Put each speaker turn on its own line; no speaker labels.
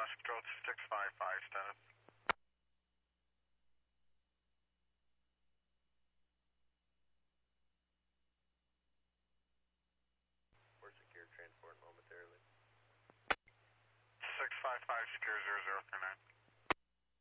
Alaska Control 655, Stennis.
We're secure transport momentarily.
655 secure 003.